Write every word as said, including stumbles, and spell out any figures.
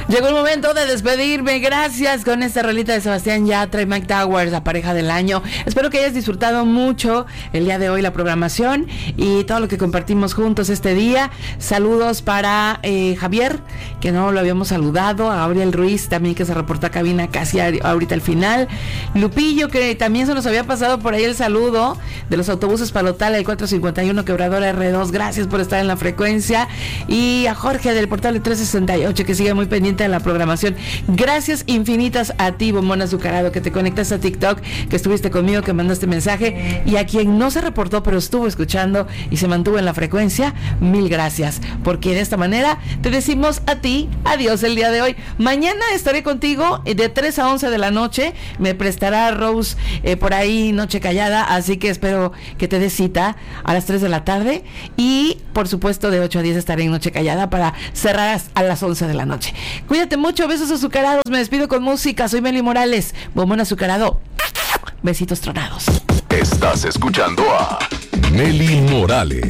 Llegó el momento de despedirme. Gracias con esta rolita de Sebastián Yatra y Mike Towers, la pareja del año. Espero que hayas disfrutado mucho el día de hoy la programación y todo lo que compartimos juntos este día. Saludos para eh, Javier, que no lo habíamos saludado, a Gabriel Ruiz también, que se reportó a cabina casi a, ahorita al final. Lupillo, que también se nos había pasado por ahí el saludo de los autobuses Palotal, el cuatrocientos cincuenta y uno Quebradora R dos. Gracias por estar en la frecuencia. Y a Jorge del portal de trescientos sesenta y ocho, que sigue muy pendiente de la programación. Gracias infinitas a ti, Bombón Azucarado, que te conectas a TikTok, que estuviste conmigo, que mandaste mensaje, y a quien no se reportó pero estuvo escuchando y se mantuvo en la frecuencia, mil gracias, porque de esta manera te decimos a ti adiós el día de hoy. Mañana estaré contigo de tres a once de la noche. Me prestará Rose eh, por ahí Noche Callada, así que espero que te des cita a las tres de la tarde, y por supuesto de ocho a diez estaré en Noche Callada para cerrar a las once de la noche. Cuídate mucho, besos azucarados, me despido con música. Soy Meli Morales, Bombón Azucarado, besitos tronados. Estás escuchando a Meli Morales.